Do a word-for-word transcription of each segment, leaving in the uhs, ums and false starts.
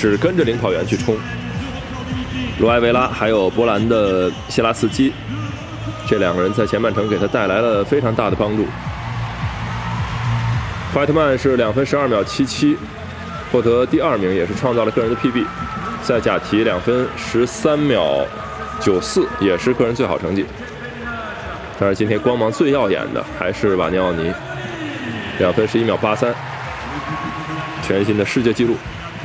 只跟着领跑员去冲。罗埃维拉还有波兰的谢拉斯基，这两个人在前半程给他带来了非常大的帮助。怀特曼是两分十二秒七七，获得第二名，也是创造了个人的 P B。塞贾提两分十三秒九四，也是个人最好成绩。但是今天光芒最耀眼的还是瓦尼奥尼，两分十一秒八三，全新的世界纪录。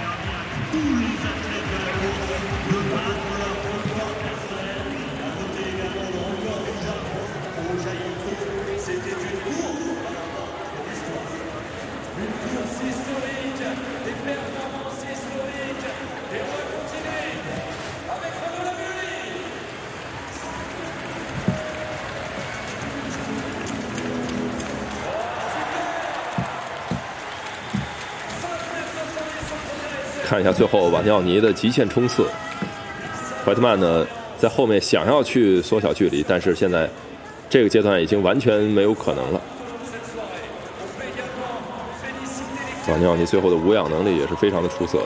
看一下最后瓦尼奥尼的极限冲刺，怀特曼呢在后面想要去缩小距离，但是现在这个阶段已经完全没有可能了。瓦尼奥尼最后的无氧能力也是非常的出色的，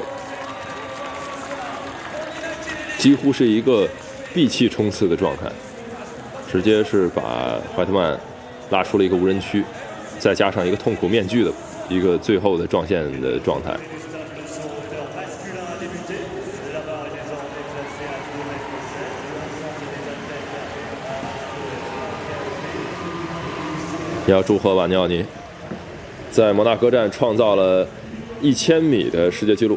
几乎是一个闭气冲刺的状态，直接是把怀特曼拉出了一个无人区，再加上一个痛苦面具的一个最后的撞线的状态。也要祝贺瓦尼奥尼在摩纳哥站创造了一千米的世界纪录。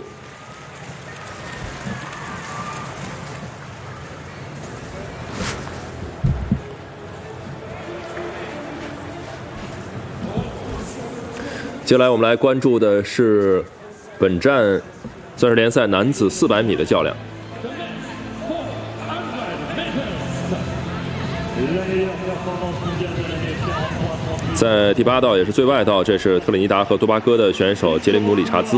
接下来我们来关注的是本站钻石联赛男子四百米的较量。在第八道也是最外道，这是特立尼达和多巴哥的选手杰林姆·理查兹。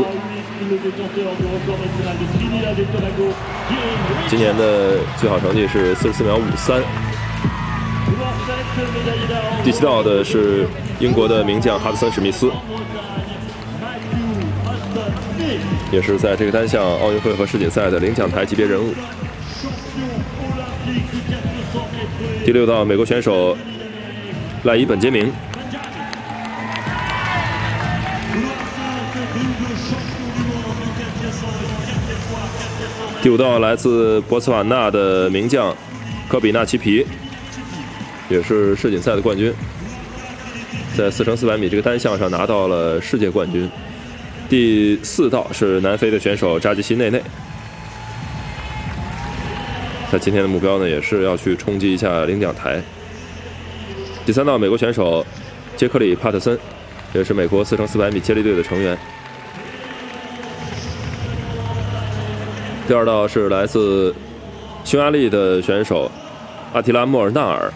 今年的最好成绩是四十四秒五三。第七道的是英国的名将哈德森·史密斯，也是在这个单项奥运会和世锦赛的领奖台级别人物。第六道美国选手赖伊·本杰明。第五道来自博茨瓦纳的名将科比纳奇皮，也是世锦赛的冠军，在四乘四百米这个单项上拿到了世界冠军。第四道是南非的选手扎吉西内内，他今天的目标呢也是要去冲击一下领奖台。第三道美国选手杰克里·帕特森，也是美国四乘四百米接力队的成员。第二道是来自匈牙利的选手阿提拉·莫尔纳尔，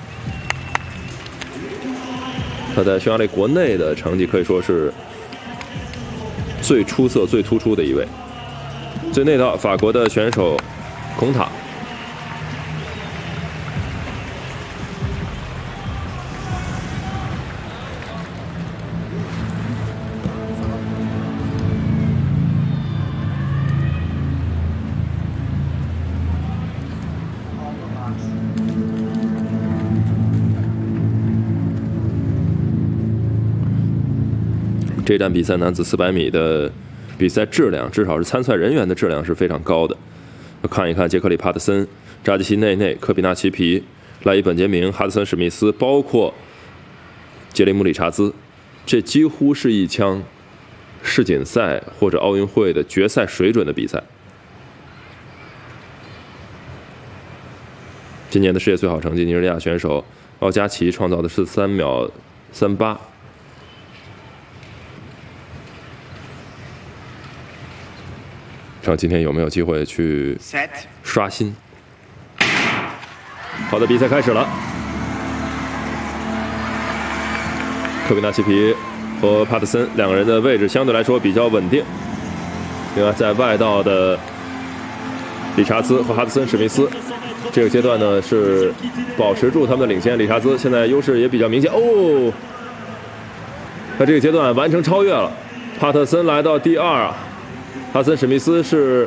他在匈牙利国内的成绩可以说是最出色、最突出的一位。最内道法国的选手孔塔。这站比赛男子四百米的比赛质量，至少是参赛人员的质量是非常高的。看一看杰克里·帕特森、扎吉西内内、科比纳奇皮、赖伊·本杰明、哈德森·史密斯，包括杰林姆·理查兹，这几乎是一枪世锦赛或者奥运会的决赛水准的比赛。今年的世界最好成绩，尼日利亚选手奥加奇创造的是三秒三八。看今天有没有机会去刷新。好的，比赛开始了。科比纳奇皮和帕特森两个人的位置相对来说比较稳定。另外，在外道的理查兹和哈德森·史密斯，这个阶段呢是保持住他们的领先。理查兹现在优势也比较明显哦，在这个阶段完成超越了。帕特森来到第二啊。哈森·史密斯是